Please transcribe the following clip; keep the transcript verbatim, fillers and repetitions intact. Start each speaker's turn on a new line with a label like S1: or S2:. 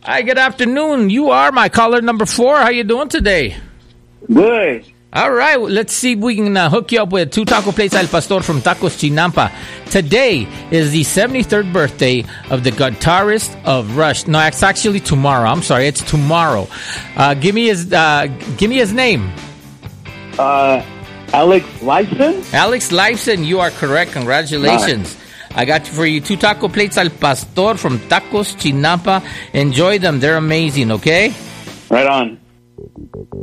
S1: Hi, good afternoon. You are my caller number four. How you doing today?
S2: Good.
S1: All right, let's see if we can uh, hook you up with two taco plates al pastor from Tacos Chinampa. Today is the seventy-third birthday of the guitarist of Rush. No, it's actually tomorrow. I'm sorry, it's tomorrow. Uh, give me his, uh, give me his name.
S2: Uh, Alex Lifeson?
S1: Alex Lifeson, you are correct. Congratulations. Right. I got for you two taco plates al pastor from Tacos Chinampa. Enjoy them. They're amazing, okay?
S2: Right on.